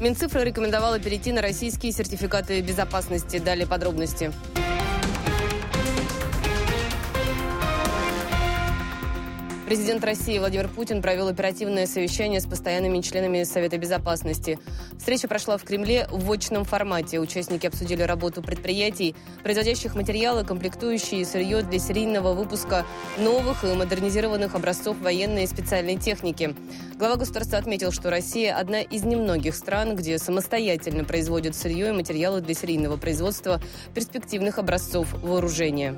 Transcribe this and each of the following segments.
Минцифра рекомендовала перейти на российские сертификаты безопасности. Далее подробности. Президент России Владимир Путин провел оперативное совещание с постоянными членами Совета Безопасности. Встреча прошла в Кремле в очном формате. Участники обсудили работу предприятий, производящих материалы, комплектующие и сырье для серийного выпуска новых и модернизированных образцов военной и специальной техники. Глава государства отметил, что Россия – одна из немногих стран, где самостоятельно производят сырье и материалы для серийного производства перспективных образцов вооружения.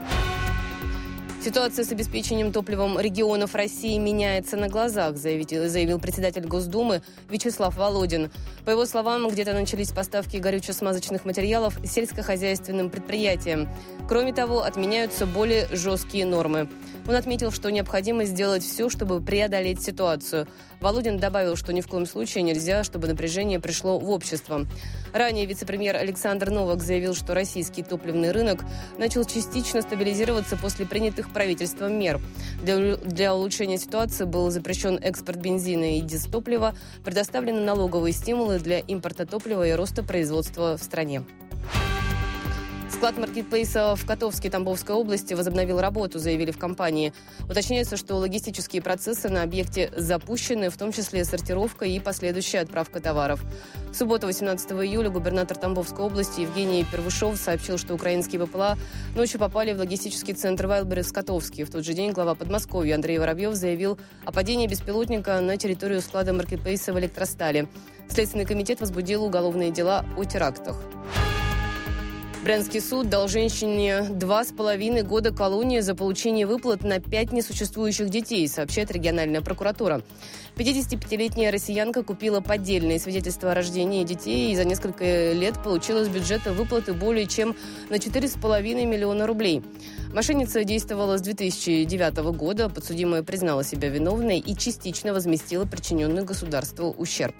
Ситуация с обеспечением топливом регионов России меняется на глазах, заявил председатель Госдумы Вячеслав Володин. По его словам, где-то начались поставки горюче-смазочных материалов сельскохозяйственным предприятиям. Кроме того, отменяются более жесткие нормы. Он отметил, что необходимо сделать все, чтобы преодолеть ситуацию. Володин добавил, что ни в коем случае нельзя, чтобы напряжение пришло в общество. Ранее вице-премьер Александр Новак заявил, что российский топливный рынок начал частично стабилизироваться после принятых правительством мер. Для улучшения ситуации был запрещен экспорт бензина и дизтоплива, предоставлены налоговые стимулы для импорта топлива и роста производства в стране. Склад маркетплейса в Котовске Тамбовской области возобновил работу, заявили в компании. Уточняется, что логистические процессы на объекте запущены, в том числе сортировка и последующая отправка товаров. В субботу, 18 июля, губернатор Тамбовской области Евгений Первышов сообщил, что украинские БПЛА ночью попали в логистический центр Вайлберес в Котовске. В тот же день глава Подмосковья Андрей Воробьев заявил о падении беспилотника на территорию склада маркетплейса в Электростале. Следственный комитет возбудил уголовные дела о терактах. Брянский суд дал женщине 2,5 года колонии за получение выплат на 5 несуществующих детей, сообщает региональная прокуратура. 55-летняя россиянка купила поддельные свидетельства о рождении детей и за несколько лет получила с бюджета выплаты более чем на 4,5 миллиона рублей. Мошенница действовала с 2009 года, подсудимая признала себя виновной и частично возместила причиненный государству ущерб.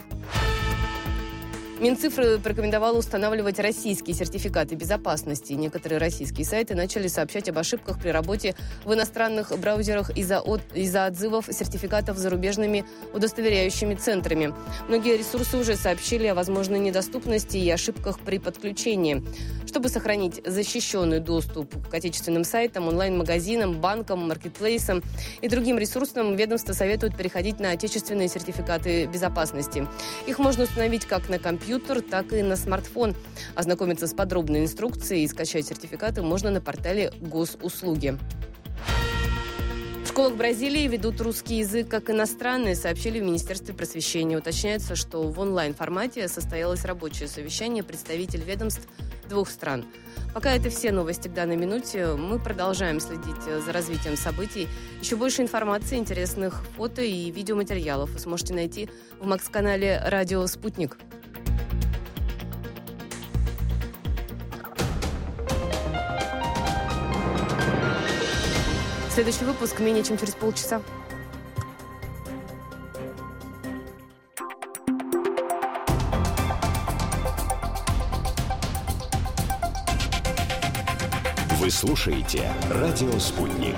Минцифра порекомендовала устанавливать российские сертификаты безопасности. Некоторые российские сайты начали сообщать об ошибках при работе в иностранных браузерах из-за отзывов сертификатов зарубежными удостоверяющими центрами. Многие ресурсы уже сообщили о возможной недоступности и ошибках при подключении. Чтобы сохранить защищенный доступ к отечественным сайтам, онлайн-магазинам, банкам, маркетплейсам и другим ресурсам, ведомство советует переходить на отечественные сертификаты безопасности. Их можно установить как на компьютер, так и на смартфон. Ознакомиться с подробной инструкцией и скачать сертификаты можно на портале Госуслуги. В школах Бразилии ведут русский язык как иностранный, сообщили в Министерстве просвещения. Уточняется, что в онлайн-формате состоялось рабочее совещание представителей ведомств двух стран. Пока это все новости к данной минуте. Мы продолжаем следить за развитием событий. Еще больше информации, интересных фото и видеоматериалов вы сможете найти в Макс-канале «Радио Спутник». Следующий выпуск менее чем через полчаса. Вы слушаете «Радио Спутник».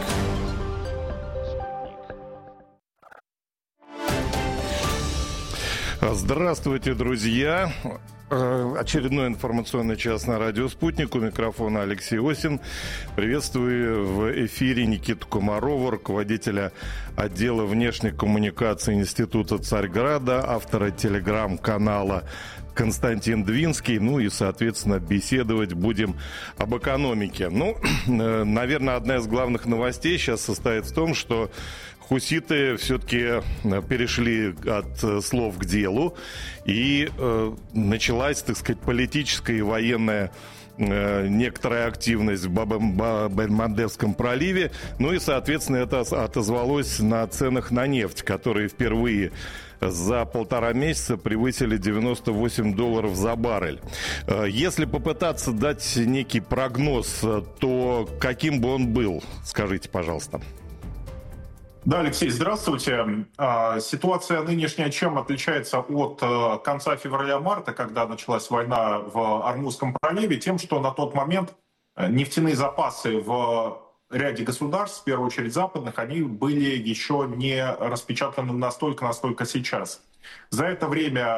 Здравствуйте, друзья! Очередной информационный час на радио «Спутник». У микрофона Алексей Осин. Приветствую в эфире Никиту Комарова, руководителя отдела внешней коммуникации Института Царьграда, автора телеграм-канала Константин Двинский. Ну и, соответственно, беседовать будем об экономике. Наверное, одна из главных новостей сейчас состоит в том, что хуситы все-таки перешли от слов к делу, и началась, так сказать, политическая и военная некоторая активность в Баб-эль-Мандебском проливе. Ну и, соответственно, это отозвалось на ценах на нефть, которые впервые за 1,5 месяца превысили $98 за баррель. Если попытаться дать некий прогноз, то каким бы он был? Скажите, пожалуйста. Да, Алексей, здравствуйте. Ситуация нынешняя чем отличается от конца февраля-марта, когда началась война в Ормузском проливе? Тем, что на тот момент нефтяные запасы в ряде государств, в первую очередь западных, они были еще не распечатаны настолько, насколько сейчас. За это время